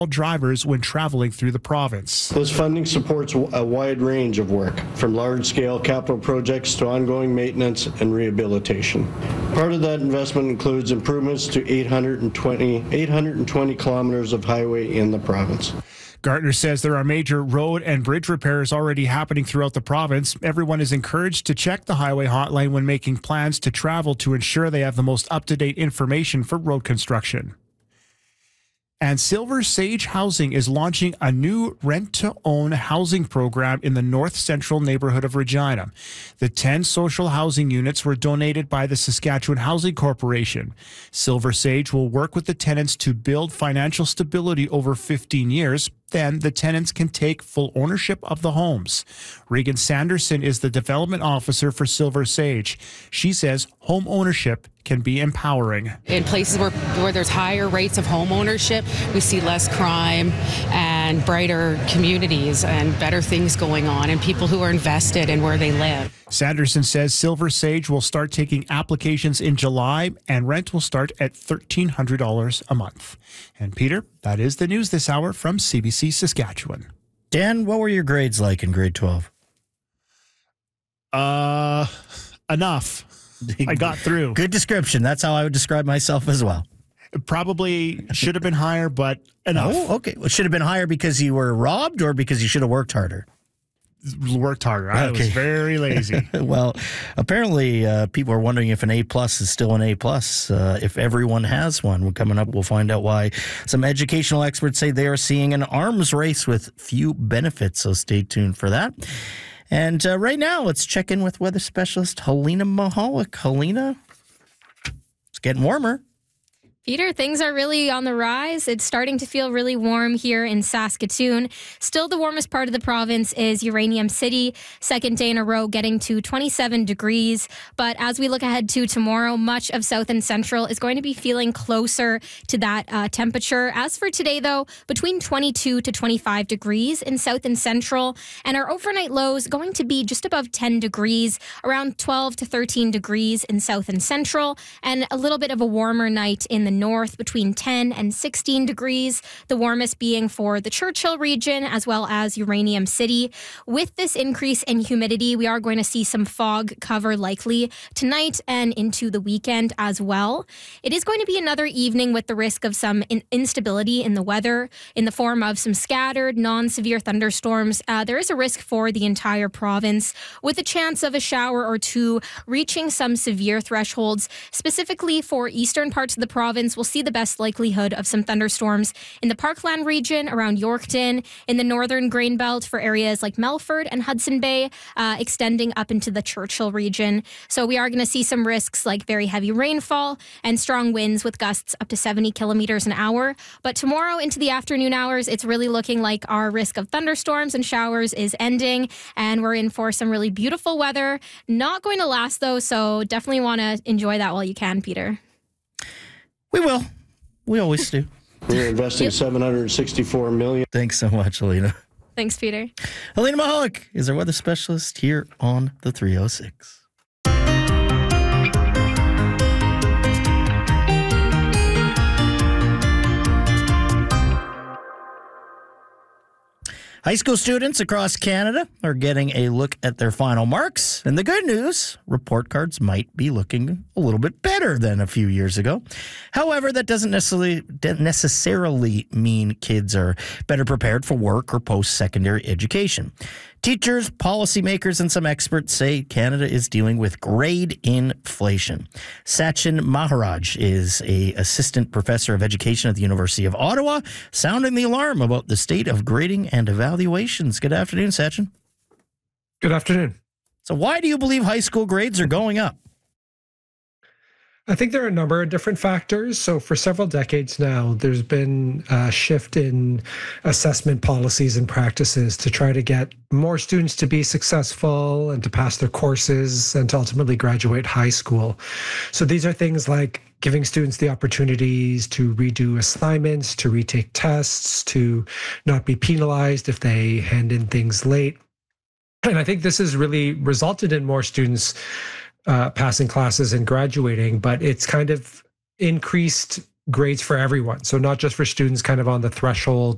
drivers when traveling through the province. This funding supports a wide range of work, from large-scale capital projects to ongoing maintenance and rehabilitation. Part of that investment includes improvements to 820 kilometers of highway in the province. Gartner says there are major road and bridge repairs already happening throughout the province. Everyone is encouraged to check the highway hotline when making plans to travel to ensure they have the most up-to-date information for road construction. And Silver Sage Housing is launching a new rent-to-own housing program in the north central neighborhood of Regina. The 10 social housing units were donated by the Saskatchewan Housing Corporation. Silver Sage will work with the tenants to build financial stability over 15 years. Then the tenants can take full ownership of the homes. Regan Sanderson is the development officer for Silver Sage. She says home ownership can be empowering. In places where there's higher rates of home ownership, we see less crime and brighter communities and better things going on and people who are invested in where they live. Sanderson says Silver Sage will start taking applications in July and rent will start at $1,300 a month. And Peter, that is the news this hour from CBC Saskatchewan. Dan, what were your grades like in grade 12? Enough. I got through. Good description. That's how I would describe myself as well. It probably should have been higher, but enough. Oh, okay. Well, should have been higher because you were robbed or because you should have worked harder? Worked harder. I was very lazy. Well, apparently people are wondering if an A+ is still an A+. If everyone has one. Coming up, we'll find out why. Some educational experts say they are seeing an arms race with few benefits, so stay tuned for that. And right now, let's check in with weather specialist Helena Mahalik. Helena, it's getting warmer. Peter, things are really on the rise. It's starting to feel really warm here in Saskatoon. Still, the warmest part of the province is Uranium City, second day in a row getting to 27 degrees. But as we look ahead to tomorrow, much of South and Central is going to be feeling closer to that temperature. As for today, though, between 22 to 25 degrees in South and Central. And our overnight lows going to be just above 10 degrees, around 12 to 13 degrees in South and Central. And a little bit of a warmer night in the north between 10 and 16 degrees, the warmest being for the Churchill region as well as Uranium City. With this increase in humidity, we are going to see some fog cover likely tonight and into the weekend as well. It is going to be another evening with the risk of some instability in the weather in the form of some scattered, non-severe thunderstorms. There is a risk for the entire province with a chance of a shower or two reaching some severe thresholds, specifically for eastern parts of the province. We'll see the best likelihood of some thunderstorms in the Parkland region around Yorkton, in the northern grain belt for areas like Melford and Hudson Bay, extending up into the Churchill region. So we are going to see some risks like very heavy rainfall and strong winds with gusts up to 70 kilometers an hour. But tomorrow into the afternoon hours, it's really looking like our risk of thunderstorms and showers is ending, and we're in for some really beautiful weather. Not going to last, though, so definitely want to enjoy that while you can, Peter. We will. We always do. We're investing $764 million. Thanks so much, Helena. Thanks, Peter. Helena Mahalik is our weather specialist here on the 306. High school students across Canada are getting a look at their final marks. And the good news, report cards might be looking a little bit better than a few years ago. However, that doesn't necessarily mean kids are better prepared for work or post-secondary education. Teachers, policymakers, and some experts say Canada is dealing with grade inflation. Sachin Maharaj is an assistant professor of education at the University of Ottawa, sounding the alarm about the state of grading and evaluations. Good afternoon, Sachin. Good afternoon. So why do you believe high school grades are going up? I think there are a number of different factors. So for several decades now, there's been a shift in assessment policies and practices to try to get more students to be successful and to pass their courses and to ultimately graduate high school. So these are things like giving students the opportunities to redo assignments, to retake tests, to not be penalized if they hand in things late. And I think this has really resulted in more students passing classes and graduating, but it's kind of increased grades for everyone. So not just for students kind of on the threshold